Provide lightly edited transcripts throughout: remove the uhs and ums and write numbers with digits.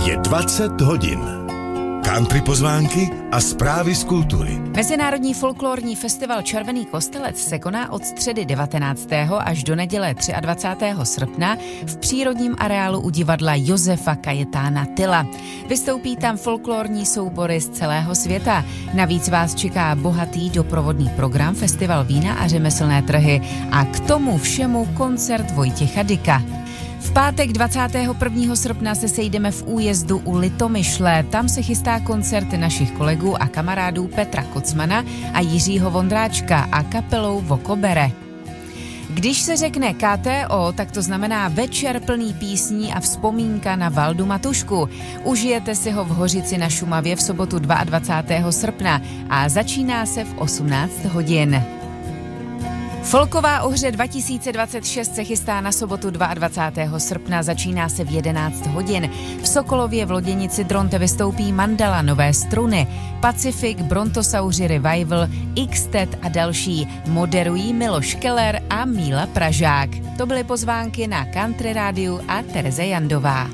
Je 20 hodin. Country pozvánky a zprávy z kultury. Mezinárodní folklorní festival Červený kostelec se koná od středy 19. až do neděle 23. srpna v přírodním areálu u divadla Josefa Kajetána Tyla. Vystoupí tam folklorní soubory z celého světa. Navíc vás čeká bohatý doprovodný program, festival vína a řemeslné trhy a k tomu všemu koncert Vojtěcha Dyka. V pátek 21. srpna se sejdeme v Újezdu u Litomyšle. Tam se chystá koncert našich kolegů a kamarádů Petra Kocmana a Jiřího Vondráčka a kapelou Vokobere. Když se řekne KTO, tak to znamená večer plný písní a vzpomínka na Valdu Matušku. Užijete si ho v Hořici na Šumavě v sobotu 22. srpna a začíná se v 18 hodin. Folková ohře 2026 se chystá na sobotu 22. srpna, začíná se v 11 hodin. V Sokolově v Loděnici Dronte vystoupí Mandala, Nové struny, Pacific, Brontosauři Revival, Xtet a další. Moderují Miloš Keller a Míla Pražák. To byly pozvánky na Country Rádiu a Tereze Jandová.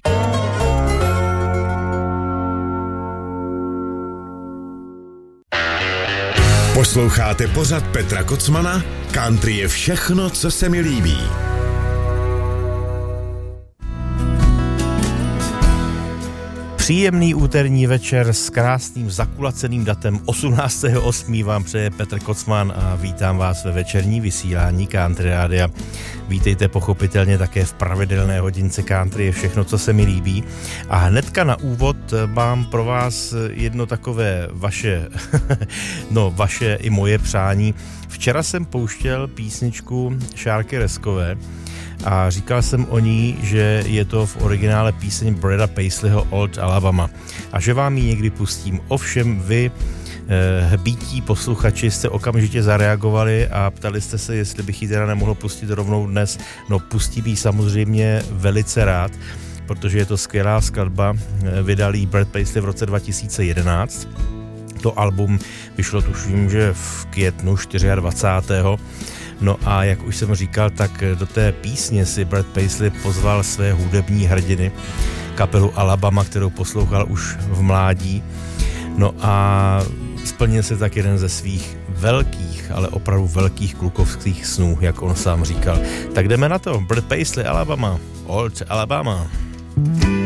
Posloucháte pořad Petra Kocmana? Country je všechno, co se mi líbí. Příjemný úterní večer s krásným zakulaceným datem 18.8. vám přeje Petr Kocman a vítám vás ve večerní vysílání Country Rádia. Vítejte pochopitelně také v pravidelné hodince Country je všechno, co se mi líbí. A hnedka na úvod mám pro vás jedno takové vaše i moje přání. Včera jsem pouštěl písničku Šárky Reskové a říkal jsem o ní, že je to v originále píseň Breda Paisleyho Old Alabama a že vám ji někdy pustím. Ovšem vy, hbítí posluchači, jste okamžitě zareagovali a ptali jste se, jestli bych ji teda nemohl pustit rovnou dnes. No, pustím ji samozřejmě velice rád, protože je to skvělá skladba, vydal ji Brad Paisley v roce 2011. To album vyšlo tuším, že v květnu 24. No a jak už jsem říkal, tak do té písně si Brad Paisley pozval své hudební hrdiny, kapelu Alabama, kterou poslouchal už v mládí. No a splnil se tak jeden ze svých velkých, ale opravdu velkých klukovských snů, jak on sám říkal. Tak jdeme na to. Brad Paisley, Alabama, Old Alabama.